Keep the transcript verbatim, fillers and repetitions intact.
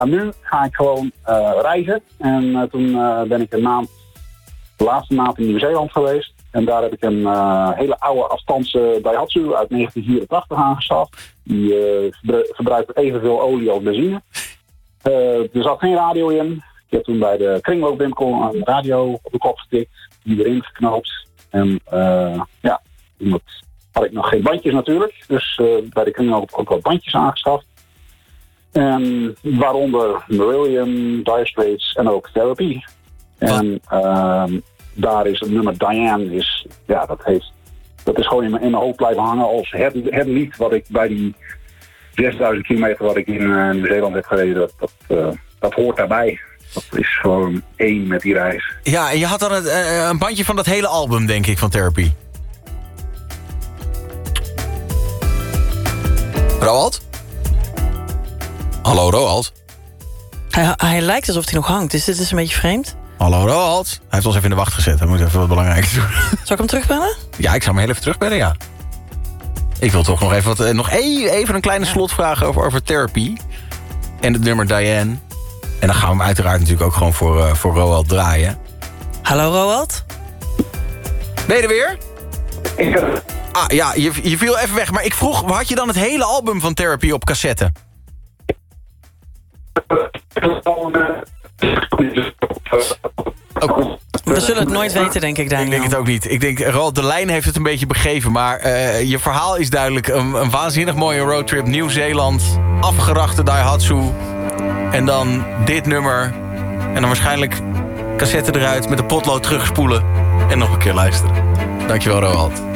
En nu ga ik gewoon uh, reizen. En uh, toen uh, ben ik een maand, de laatste maand in Nieuw-Zeeland geweest. En daar heb ik een uh, hele oude afstandse Daihatsu uit negentien vierentachtig aangeschaft. Die uh, verbruikt evenveel olie als benzine. Uh, er zat geen radio in. Ik heb toen bij de kringloopwinkel een radio op de kop getikt. Die erin geknoopt. En uh, ja, toen had ik nog geen bandjes natuurlijk. Dus uh, bij de kringloop ook wat bandjes aangeschaft. En waaronder Marillion, Dire Straits en ook Therapy. En uh, daar is het nummer Diane, is, ja, dat, heeft, dat is gewoon in mijn, in mijn hoofd blijven hangen als het, het lied wat ik bij die zesduizend kilometer wat ik in uh, Nieuw-Zeeland heb gereden, dat, dat, uh, dat hoort daarbij. Dat is gewoon één met die reis. Ja, en je had dan het, uh, een bandje van dat hele album, denk ik, van Therapy. Roald? Hallo, Roald? Hij, hij lijkt alsof hij nog hangt, dus dit is een beetje vreemd. Hallo, Roald? Hij heeft ons even in de wacht gezet. Hij moet even wat belangrijks doen. Zal ik hem terugbellen? Ja, ik zou hem heel even terugbellen, ja. Ik wil toch nog even, wat, nog even een kleine slotvraag over, over Therapy. En het nummer Diane. En dan gaan we hem uiteraard natuurlijk ook gewoon voor, uh, voor Roald draaien. Hallo, Roald? Ben je er weer? Ah, ja, je, je viel even weg. Maar ik vroeg, had je dan het hele album van Therapy op cassette? Oh. We zullen het nooit weten, denk ik, Daniel. Ik denk het ook niet. Ik denk, Roald de Lijn heeft het een beetje begeven. Maar uh, je verhaal is duidelijk. Een, een waanzinnig mooie roadtrip. Nieuw-Zeeland. Afgerachte Daihatsu. En dan dit nummer. En dan waarschijnlijk cassette eruit met de potlood terugspoelen. En nog een keer luisteren. Dankjewel, Roald.